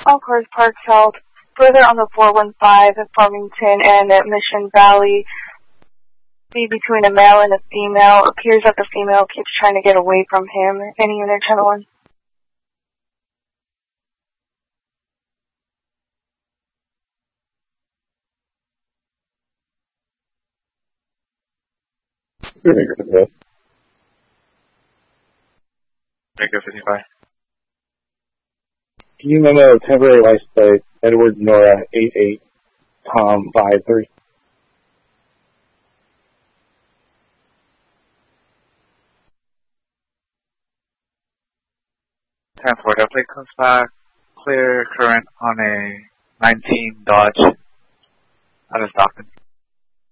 All cars parked south. Further on the 415 at Farmington and at Mission Valley, be between a male and a female. Appears that the female keeps trying to get away from him. Any unit, channel 1. Maker 55. Maker 55. Can you memo temporary license plate Edward Nora 88 Tom 53? Time for the plate comes back. Clear current on a 19 Dodge out of Stockton.